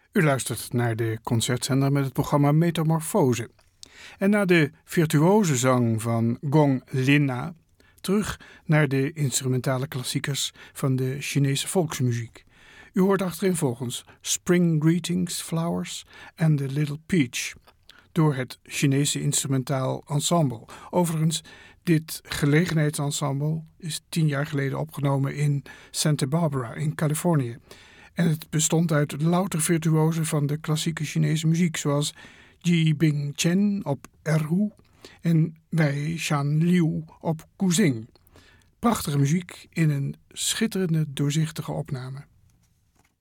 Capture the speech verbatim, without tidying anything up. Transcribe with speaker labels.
Speaker 1: U luistert naar de concertzender met het programma Metamorfose. En na de virtuoze zang van Gong Lin Na, terug naar de instrumentale klassiekers van de Chinese volksmuziek. U hoort achtereenvolgens Spring Greetings Flowers en The Little Peach, door het Chinese instrumentaal ensemble. Overigens, dit gelegenheidsensemble is tien jaar geleden opgenomen in Santa Barbara in Californië. En het bestond uit louter virtuozen van de klassieke Chinese muziek, zoals Ji Bing Chen op erhu en Wei Shan Liu op guzheng. Prachtige muziek in een schitterende doorzichtige opname.